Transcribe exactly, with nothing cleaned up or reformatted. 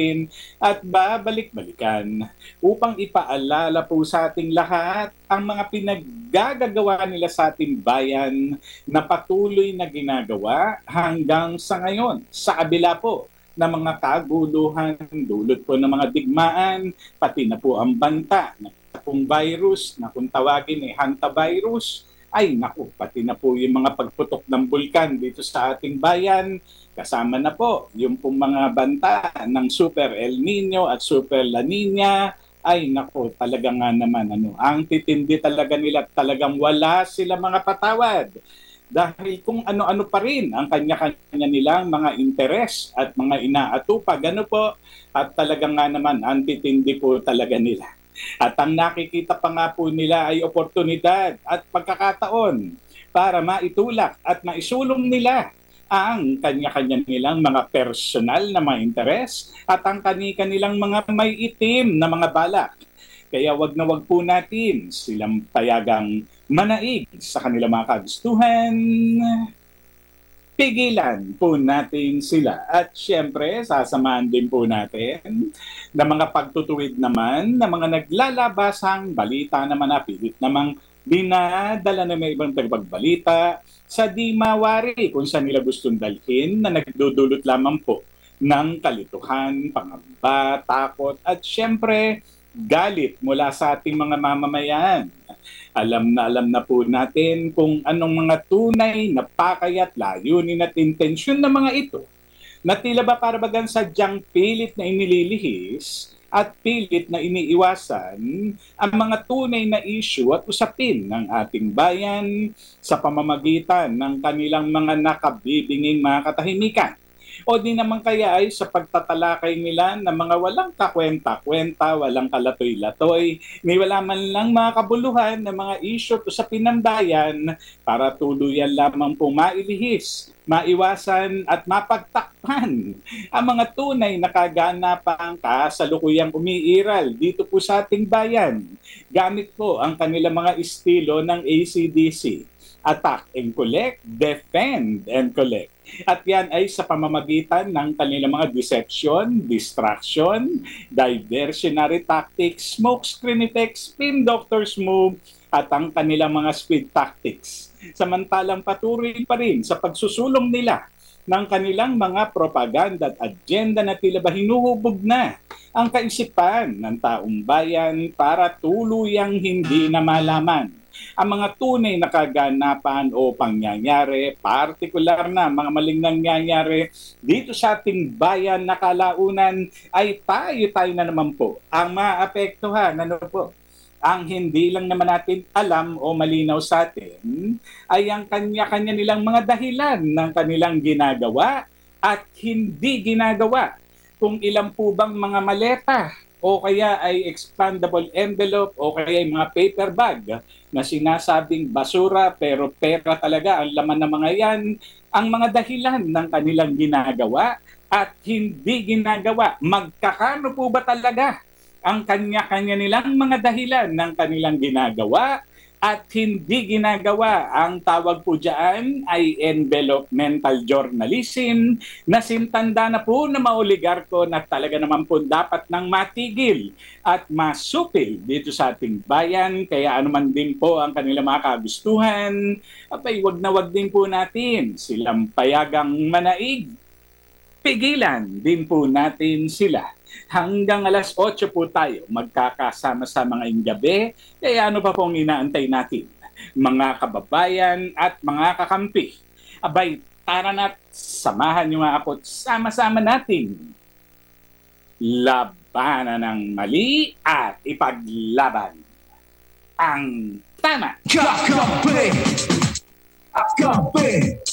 natin at babalik-balikan upang ipaalala po sa ating lahat ang mga pinaggagawa nila sa ating bayan na patuloy na ginagawa hanggang sa ngayon. Sa kabila po na mga kaguluhan, dulot po ng mga digmaan, pati na po ang banta ng pong virus na kung tawagin ay hantavirus, ay naku, pati na po yung mga pagputok ng bulkan dito sa ating bayan, kasama na po yung pong mga banta ng Super El Nino at Super La Nina, ay naku, talaga nga naman, ano, ang titindi talaga nila, talagang wala sila mga patawad. Dahil kung ano-ano pa rin ang kanya-kanya nilang mga interes at mga inaatupag, ano po, at talagang nga naman, ang titindi po talaga nila. At ang nakikita pa nga po nila ay oportunidad at pagkakataon para maitulak at maisulong nila ang kanya-kanya nilang mga personal na mga interes at ang kani-kanilang mga may itim na mga balak. Kaya wag na wag po natin silang payagang manaig sa kanilang mga kagustuhan. Pigilan po natin sila. At syempre, sasamahan din po natin na mga pagtutuwid naman, na mga naglalabasang balita naman na pilit namang dinadala na may ibang tagapagbalita sa di mawari kung saan nila gustong dalhin na nagdudulot lamang po ng kalituhan, pangamba, takot at syempre galit mula sa ating mga mamamayan. Alam na alam na po natin kung anong mga tunay na pakay at layunin at intensyon ng mga ito na tila ba parabagang sadyang pilit na inililihis at pilit na iniiwasan ang mga tunay na issue at usapin ng ating bayan sa pamamagitan ng kanilang mga nakabibinging mga katahimikan. O di naman kaya ay sa pagtatalakay nila ng mga walang kakwenta-kwenta, walang kalatoy-latoy, may wala man lang mga kabuluhan ng mga isyu sa pinambayan para tuluyan lamang po mailihis, maiwasan at mapagtakpan ang mga tunay na kaganapang kasalukuyang umiiral dito po sa ating bayan. Gamit po ang kanilang mga estilo ng A C D C. Attack and collect, defend and collect. At yan ay sa pamamagitan ng kanilang mga deception, distraction, diversionary tactics, smokescreen effects, spin doctor's move, at ang kanilang mga speed tactics. Samantalang patuloy pa rin sa pagsusulong nila ng kanilang mga propaganda at agenda na tila ba hinuhubog na ang kaisipan ng taong bayan para tuluyang hindi na malaman ang mga tunay na kaganapan o pangyayari, partikular na mga maling nangyayari dito sa ating bayan na kalaunan ay tayo-tayo na naman po ang maapektuhan. Ano po? Ang hindi lang naman natin alam o malinaw sa atin ay ang kanya-kanya nilang mga dahilan ng kanilang ginagawa at hindi ginagawa. Kung ilan po bang mga maleta o kaya ay expandable envelope o kaya ay mga paper bag na sinasabing basura pero pera talaga ang laman ng mga yan, ang mga dahilan ng kanilang ginagawa at hindi ginagawa. Magkakano po ba talaga ang kanya-kanya nilang mga dahilan ng kanilang ginagawa at hindi ginagawa? Ang tawag po dyan ay envelopmental journalism na sintanda na po na maoligarko na talaga naman po dapat nang matigil at masupil dito sa ating bayan. Kaya anuman din po ang kanilang mga kagustuhan, abay wag na wag din po natin silang payagang manaig. Pigilan din po natin sila. Hanggang alas otso po tayo magkakasama sa mga gabi. Kaya ano pa pong inaantay natin? Mga kababayan at mga kakampi. Abay, tara na't samahan niyo nga ako at sama-sama natin labanan ng mali at ipaglaban ang tama. Kakampi! Kakampi!